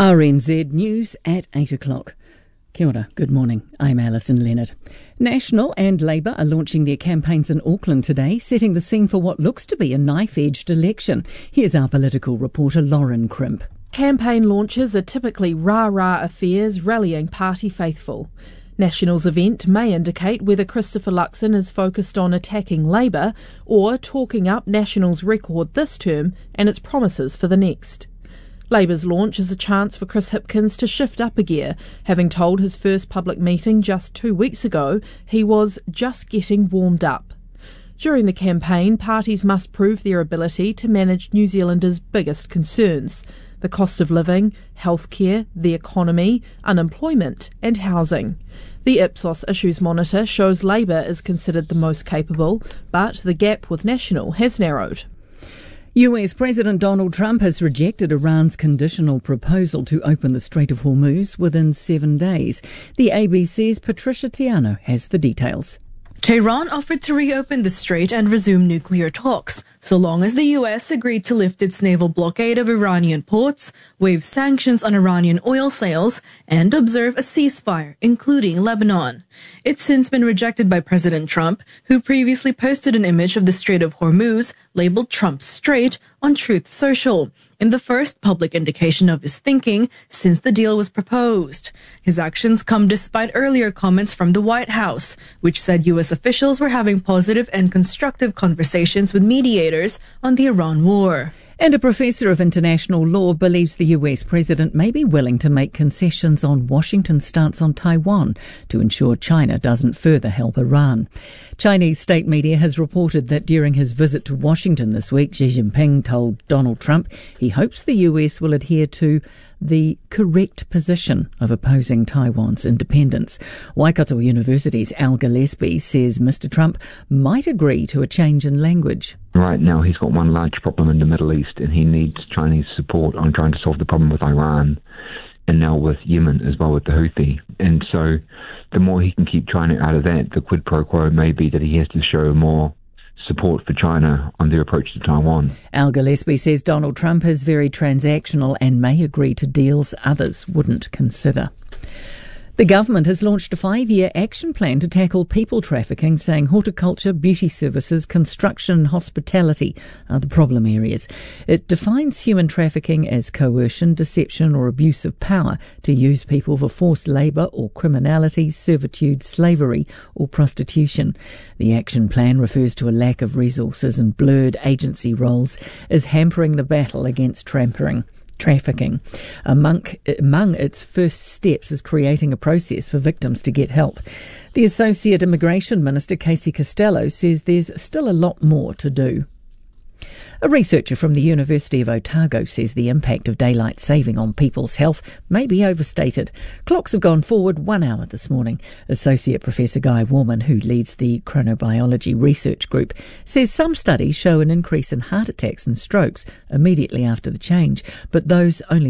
RNZ News at 8 o'clock. Kia ora, good morning. I'm Alison Leonard. National and Labour are launching their campaigns in Auckland today, setting the scene for what looks to be a knife-edged election. Here's our political reporter Lauren Crimp. Campaign launches are typically rah-rah affairs rallying party faithful. National's event may indicate whether Christopher Luxon is focused on attacking Labour or talking up National's record this term and its promises for the next. Labour's launch is a chance for Chris Hipkins to shift up a gear, having told his first public meeting just 2 weeks ago he was just getting warmed up. During the campaign, parties must prove their ability to manage New Zealanders' biggest concerns: the cost of living, healthcare, the economy, unemployment and housing. The Ipsos Issues Monitor shows Labour is considered the most capable, but the gap with National has narrowed. US President Donald Trump has rejected Iran's conditional proposal to open the Strait of Hormuz within 7 days. The ABC's Patricia Tiano has the details. Tehran offered to reopen the strait and resume nuclear talks, so long as the U.S. agreed to lift its naval blockade of Iranian ports, waive sanctions on Iranian oil sales, and observe a ceasefire, including Lebanon. It's since been rejected by President Trump, who previously posted an image of the Strait of Hormuz, labeled Trump's Strait, on Truth Social, in the first public indication of his thinking since the deal was proposed. His actions come despite earlier comments from the White House, which said U.S. officials were having positive and constructive conversations with mediators on the Iran war. And a professor of international law believes the US president may be willing to make concessions on Washington's stance on Taiwan to ensure China doesn't further help Iran. Chinese state media has reported that during his visit to Washington this week, Xi Jinping told Donald Trump he hopes the US will adhere to the correct position of opposing Taiwan's independence. Waikato University's Al Gillespie says Mr. Trump might agree to a change in language. Right now he's got one large problem in the Middle East and he needs Chinese support on trying to solve the problem with Iran and now with Yemen as well with the Houthi. And so the more he can keep China out of that, the quid pro quo may be that he has to show more support for China on their approach to Taiwan. Al Gillespie says Donald Trump is very transactional and may agree to deals others wouldn't consider. The government has launched a 5-year action plan to tackle people trafficking, saying horticulture, beauty services, construction and hospitality are the problem areas. It defines human trafficking as coercion, deception or abuse of power to use people for forced labour or criminality, servitude, slavery or prostitution. The action plan refers to a lack of resources and blurred agency roles as hampering the battle against trafficking. Among its first steps is creating a process for victims to get help. The Associate Immigration Minister, Casey Costello, says there's still a lot more to do. A researcher from the University of Otago says the impact of daylight saving on people's health may be overstated. Clocks have gone forward 1 hour this morning. Associate Professor Guy Warman, who leads the chronobiology research group, says some studies show an increase in heart attacks and strokes immediately after the change, but those only